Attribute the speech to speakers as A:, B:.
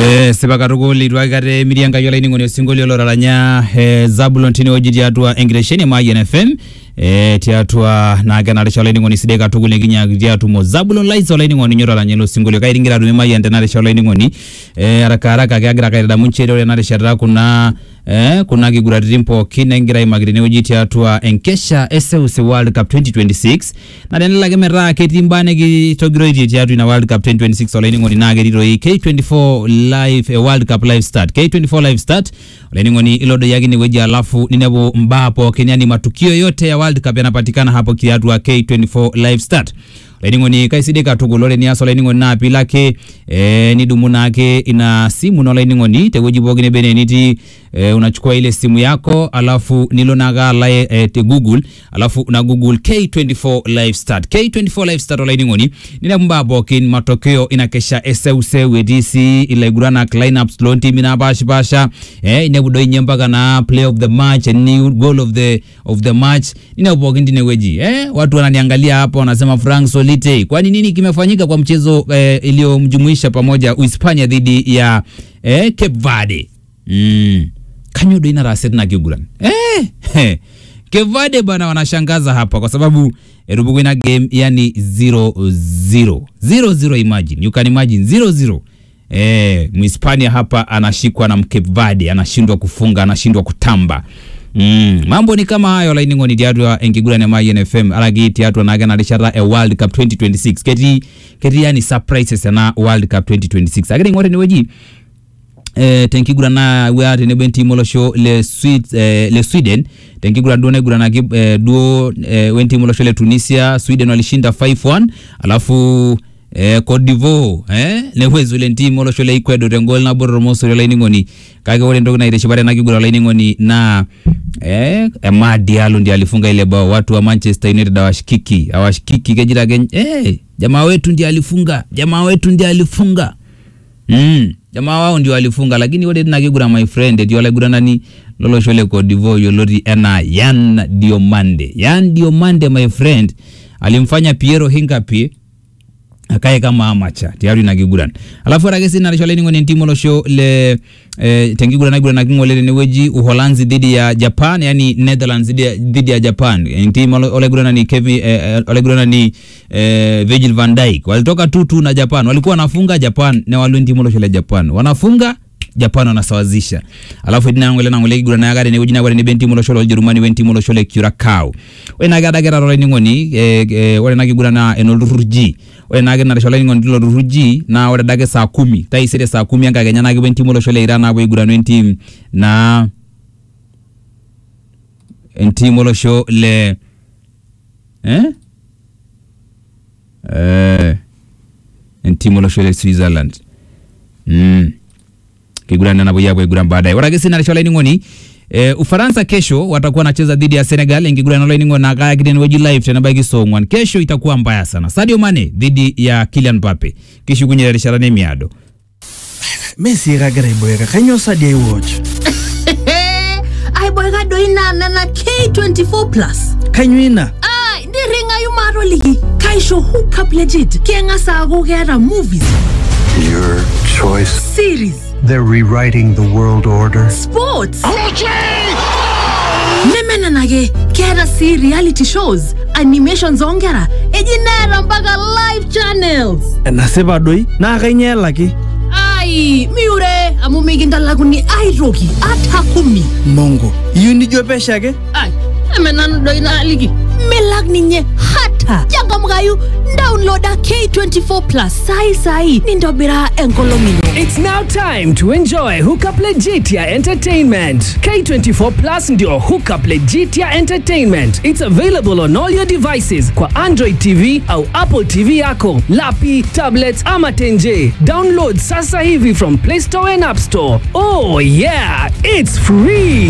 A: Sebakarugo lidwagare mirianga yola iningoni osingoli oloralanya Zabulon tini ojidi atua engiresheni ma INFM tiatua na agana shola iningoni sideka tugule ginya tiatu Zabulon lights ola iningoni nyoralanya lo singoli kairingira dume ma yantena shola iningoni haraka kagira kaida munchero ole na shara kuna kiguratirimpo kinengira imagirine ojiti atua enkesha SEUC World Cup 2026 na denela gemera ketimbane gitogiroti tiatu ina World Cup 2026 ola iningoni na geriro K24 live World Cup live start K24 live start oleningoni ilodo yagini weji alafu ninebo mbapo kenyani matukio yote ya World Cup yanapatikana hapo kiatu wa K24 live start oleningoni kaisideka tugolole ni aso oleningoni na pilake ni dumunake ina simu na oleningoni teweji bogine beneniti unachukua ile simu yako alafu nilonaga te Google alafu una Google K24 live start K24 live start oleningoni ninebo mbapo kin matokeo inakesha SEUC wedisi ile gurana lineups lonti mina basha inebudo inyembaga na play of the match and new goal of the match inebo gindine weji watu wananiangalia hapo wanasema Frank Solite kwani nini kimefanyika kwa mchezo iliyomjumuisha pamoja Uhispania dhidi ya Cape Verde kanyodo ina raset na kiguran Cape Verde bana wanashangaza hapa kwa sababu rubugu ina game yani 0-0 imagine you can imagine 0-0 Mhispania hapa anashikwa na Cape Verde anashindwa kufunga anashindwa kutamba mambo ni kama hayo la iningoni diatu ya engigura na INFM alagi tiatu na agana lishara World Cup 2026 keti yani surprises na World Cup 2026 agani ngote ni weji tenkigura na weate ne benti molosho le Sweden tenkigura duone gura na duo wenti molosho le Tunisia Sweden walishinda 5-1 alafu Cote d'Ivoire ne wezo le team molosho le Ecuador ngol na borro moso le iningoni kage wole ndogo na ireshibare na kigura le iningoni na Amad Diallo ndiye alifunga ile bao watu wa Manchester United awashikiki kejira jamaa wetu ndiye alifunga jamaa wao ndio alifunga lakini wale tunakigura my friend ndio wale gura nani lolo shole Cote d'Ivoire yolori Yan Diomande my friend alimfanya Piero Hincapié akae kama amacha tayari na kiguran alafu ragesi na shole ngoni timu lo show le tengigura na ngole ne weji Uholanzi dhidi ya Japan yani Netherlands dhidi ya Japan timu ole gura ni Kevin ole gura ni Virgil van Dijk walitoka 2-2 na Japan walikuwa wanafunga Japan na wale timu lo shole Japan wanafunga Japan wanasawazisha alafu dinangole gura na gari ne weji na gari ne benti mo lo shole Jerumani wenti mo lo shole Curacao we na gada gara role ngoni wale na kigura na Enolruji we na gana shola ngoni lo Ruji na wada dage saa 10 taisere saa 10 anga ganya na gwen timo lo shole Irana abo igura no team na timo lo shole timo lo shole Switzerland kigura na nabo yabo igura baadaye wada gesi na shola ngoni Ufaransa kesho watakuwa wanacheza dhidi ya Senegal ingigura na line na gaya kideni weji live tena bagi songwan kesho itakuwa mbaya sana Sadio Mane dhidi ya Kylian Mbappe kisha kunyera rishara ne miado
B: Messi ragare boyega kanyo Sadio watch
C: ai boyega doina na K24 plus
B: kanyuina
C: ndi ringa yumaro ligi kaisho hookup legit kenga sago gera movies
D: your choice
C: series
D: they're rewriting the world order
C: sports Nemena nage kera si reality shows animations ongera ejinera mpaka live channels
B: naseba doi na kanyela ki
C: ai miure amumiginda laguni ai roki atakumi
B: mongo yuni jopesha ke
C: ai emenanu doi na ligi melag ninye hata jangamgayu downloada K24 plus sai nindobira enkolomino.
E: It's now time to enjoy Hookup Legitia Entertainment. K24 Plus ndio Hookup Legitia Entertainment. It's available on all your devices kwa Android TV au Apple TV yako, lapi, tablets ama tenje. Download sasa hivi from Play Store and App Store. Oh yeah, it's free.